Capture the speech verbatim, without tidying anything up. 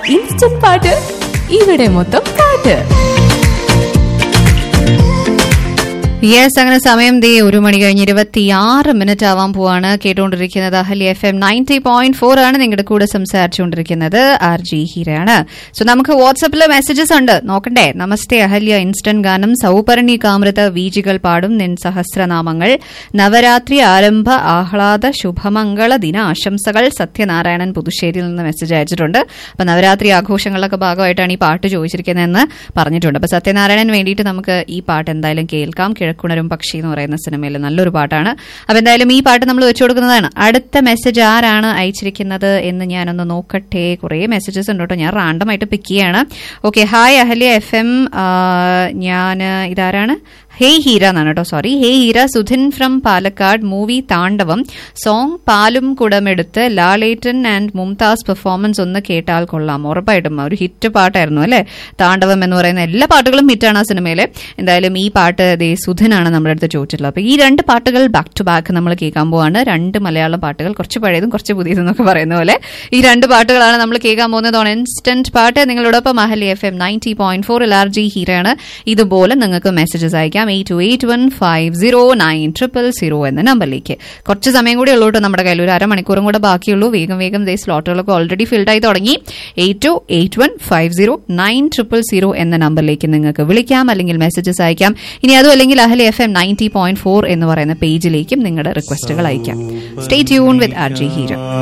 Instant പാട്ട് ഇവിടെ മൊത്തം പാട്ട്. യെസ്, അങ്ങനെ സമയം ദേ ഒരു മണി കഴിഞ്ഞ് ഇരുപത്തിയാറ് മിനിറ്റ് ആവാൻ പോവാണ്. കേട്ടുകൊണ്ടിരിക്കുന്നത് Ahalya F M ninety point four ആണ്. നിങ്ങളുടെ കൂടെ സംസാരിച്ചുകൊണ്ടിരിക്കുന്നത് ആർ ജി ഹീരയാണ്. സോ നമുക്ക് വാട്സ്ആപ്പിൽ മെസ്സേജസ് ഉണ്ട്, നോക്കണ്ടേ? നമസ്തേ അഹല്യ, ഇൻസ്റ്റന്റ് ഗാനം സൗപർണി കാമൃത വീജികൾ പാടും നിൻ സഹസ്രനാമങ്ങൾ, നവരാത്രി ആരംഭ ആഹ്ലാദ ശുഭമംഗള ദിന ആശംസകൾ. സത്യനാരായണൻ പുതുശ്ശേരിയിൽ നിന്ന് മെസ്സേജ് അയച്ചിട്ടുണ്ട്. അപ്പൊ നവരാത്രി ആഘോഷങ്ങളിലൊക്കെ ഭാഗമായിട്ടാണ് ഈ പാട്ട് ചോദിച്ചിരിക്കുന്നതെന്ന് പറഞ്ഞിട്ടുണ്ട്. അപ്പൊ സത്യനാരായണൻ വേണ്ടിയിട്ട് നമുക്ക് ഈ പാട്ട് എന്തായാലും കേൾക്കാം. കിഴക്കുണരും പക്ഷി എന്ന് പറയുന്ന സിനിമയിൽ നല്ലൊരു പാട്ടാണ്. അപ്പൊ എന്തായാലും ഈ പാട്ട് നമ്മൾ വെച്ചു കൊടുക്കുന്നതാണ്. അടുത്ത മെസ്സേജ് ആരാണ് അയച്ചിരിക്കുന്നത് എന്ന് ഞാനൊന്ന് നോക്കട്ടെ. കുറെ മെസ്സേജസ് ഉണ്ട് കേട്ടോ, ഞാൻ റാൻഡം ആയിട്ട് പിക്ക് ചെയ്യാണ്. Okay, hi Ahalya F M, ഞാൻ ഇതാരാണ്? ഹേയ് ഹീര എന്നാണ് കേട്ടോ, sorry. Hey Heera, Sudhin from Palakkad. Movie താണ്ഡവം, song പാലും കുടമെടുത്ത് ലാലേട്ടൻ ആൻഡ് മുംതാസ് പെർഫോമൻസ് ഒന്ന് കേട്ടാൽ കൊള്ളാം. ഉറപ്പായിട്ടും ഒരു ഹിറ്റ് പാട്ടായിരുന്നു അല്ലെ താണ്ഡവം എന്ന് പറയുന്ന. എല്ലാ പാട്ടുകളും ഹിറ്റാണ് ആ സിനിമയിലെ. എന്തായാലും ഈ പാട്ട് ദേ സുധിനാണ് നമ്മുടെ അടുത്ത് ചോദിച്ചിട്ടുള്ളത്. അപ്പൊ ഈ രണ്ട് പാട്ടുകൾ ബാക്ക് ടു ബാക്ക് നമ്മൾ കേൾക്കാൻ പോവാണ്. രണ്ട് മലയാളം പാട്ടുകൾ, കുറച്ച് പഴയതും കുറച്ച് പുതിയതും എന്നൊക്കെ പറയുന്ന പോലെ ഈ രണ്ട് പാട്ടുകളാണ് നമ്മൾ കേൾക്കാൻ പോകുന്നത്. ഓൺ ഇൻസ്റ്റന്റ് പാട്ട് നിങ്ങളോടൊപ്പം Ahalya F M ninety point four R G ഹീരയാണ്. ഇതുപോലെ നിങ്ങൾക്ക് മെസ്സേജസ് അയക്കാം eight to eight one five zero nine triple zero എന്ന നമ്പറിലേക്ക്. കുറച്ച് സമയം കൂടി ഉള്ളൂ കേട്ടോ നമ്മുടെ കയ്യിൽ, ഒരു അരമണിക്കൂറും കൂടെ ബാക്കിയുള്ളൂ. വേഗം വേഗം ദേ സ്ലോട്ടുകളൊക്കെ ഓൾറെഡി ഫിൽഡ് ആയി തുടങ്ങി. Eight to eight one five zero nine triple zero എന്ന നമ്പറിലേക്ക് നിങ്ങൾക്ക് വിളിക്കാം, അല്ലെങ്കിൽ മെസ്സേജസ് അയക്കാം. ഇനി അതും അല്ലെങ്കിൽ Ahalya F M ninety point four എന്ന് പറയുന്ന പേജിലേക്കും നിങ്ങളുടെ റിക്വസ്റ്റുകൾ അയക്കാം. Stay tune with R G Heera.